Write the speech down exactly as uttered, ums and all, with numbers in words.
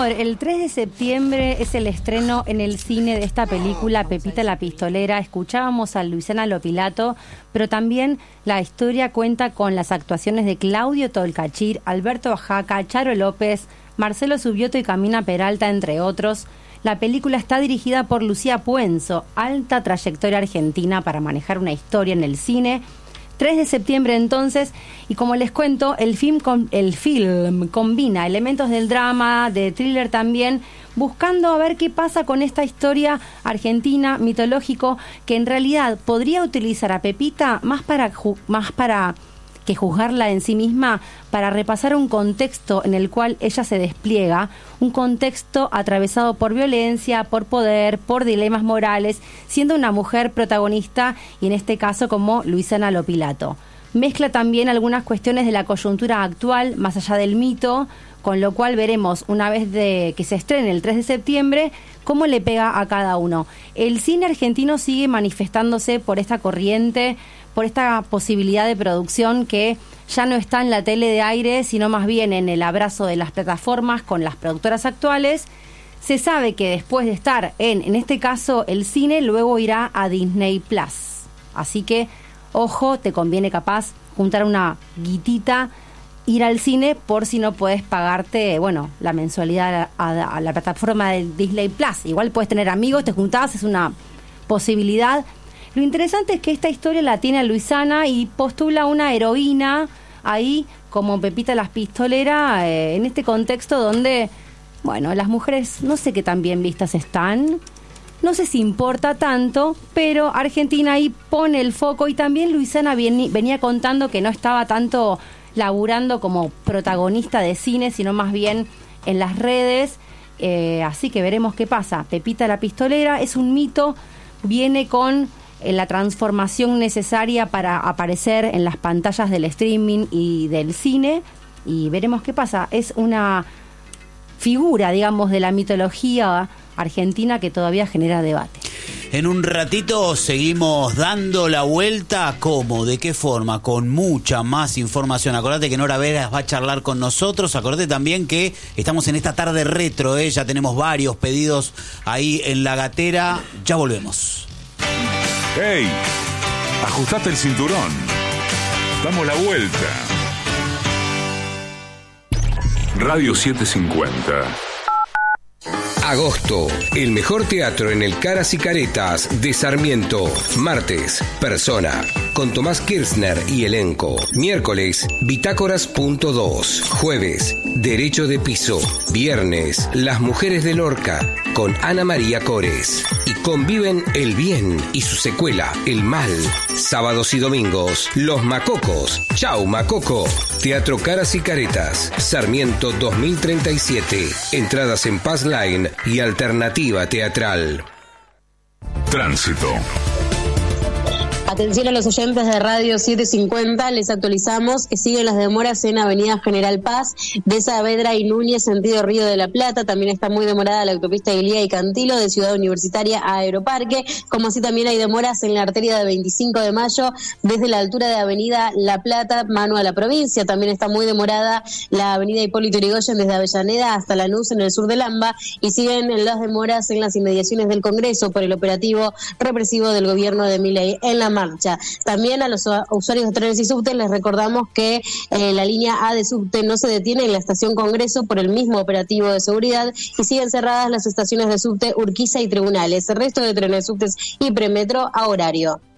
amor, el tres de septiembre es el estreno en el cine de esta película Pepita la Pistolera. Escuchábamos a Luisana Lopilato, pero también la historia cuenta con las actuaciones de Claudio Tolcachir, Alberto Oaxaca, Charo López, Marcelo Subioto y Camina Peralta, entre otros. La película está dirigida por Lucía Puenzo, alta trayectoria argentina para manejar una historia en el cine. tres de septiembre entonces, y como les cuento, el film, con, el film combina elementos del drama, de thriller también, buscando a ver qué pasa con esta historia argentina, mitológico, que en realidad podría utilizar a Pepita más para, más para que juzgarla en sí misma, para repasar un contexto en el cual ella se despliega, un contexto atravesado por violencia, por poder, por dilemas morales, siendo una mujer protagonista, y en este caso como Luisana Lopilato. Mezcla también algunas cuestiones de la coyuntura actual, más allá del mito, con lo cual veremos, una vez de que se estrene el tres de septiembre, cómo le pega a cada uno. El cine argentino sigue manifestándose por esta corriente, por esta posibilidad de producción que ya no está en la tele de aire, sino más bien en el abrazo de las plataformas con las productoras actuales. Se sabe que después de estar en, en este caso, el cine, luego irá a Disney Plus. Así que, ojo, te conviene capaz juntar una guitita, ir al cine por si no puedes pagarte, bueno, la mensualidad a, a, a la plataforma de Disney Plus. Igual puedes tener amigos, te juntás, es una posibilidad. Lo interesante es que esta historia la tiene a Luisana y postula una heroína ahí como Pepita la Pistolera, eh, en este contexto donde, bueno, las mujeres no sé qué tan bien vistas están, no sé si importa tanto, pero Argentina ahí pone el foco, y también Luisana venía contando que no estaba tanto laburando como protagonista de cine, sino más bien en las redes, eh, así que veremos qué pasa. Pepita la Pistolera es un mito, viene con la transformación necesaria para aparecer en las pantallas del streaming y del cine, y veremos qué pasa. Es una figura, digamos, de la mitología argentina que todavía genera debate. En un ratito seguimos dando la vuelta. ¿Cómo? ¿De qué forma? Con mucha más información. Acordate que Nora Veras va a charlar con nosotros. Acordate también que estamos en esta tarde retro, ¿eh? Ya tenemos varios pedidos ahí en la gatera. Ya volvemos. ¡Hey! Ajustate el cinturón. Damos la vuelta. Radio setecientos cincuenta. Agosto, el mejor teatro en el Caras y Caretas de Sarmiento. Martes, Persona, con Tomás Kirchner y elenco. Miércoles, Bitácoras punto dos. Jueves, Derecho de Piso. Viernes, Las Mujeres de Lorca, con Ana María Cores. Y conviven el bien y su secuela, el mal. Sábados y domingos, Los Macocos. Chau, Macoco. Teatro Caras y Caretas, Sarmiento dos mil treinta y siete. Entradas en Pass Line y Alternativa Teatral. Tránsito. Atención a los oyentes de Radio setecientos cincuenta, les actualizamos que siguen las demoras en Avenida General Paz, de Saavedra y Núñez, sentido Río de la Plata. También está muy demorada la autopista Ilía y Cantilo, de Ciudad Universitaria a Aeroparque, como así también hay demoras en la arteria de veinticinco de mayo, desde la altura de Avenida La Plata, mano a la provincia. También está muy demorada la Avenida Hipólito Yrigoyen, desde Avellaneda hasta Lanús, en el sur del AMBA, y siguen las demoras en las inmediaciones del Congreso por el operativo represivo del gobierno de Milei en la marcha. También a los usuarios de trenes y subte les recordamos que eh, la línea A de subte no se detiene en la estación Congreso por el mismo operativo de seguridad, y siguen cerradas las estaciones de subte Urquiza y Tribunales. El resto de trenes, subtes y premetro a horario.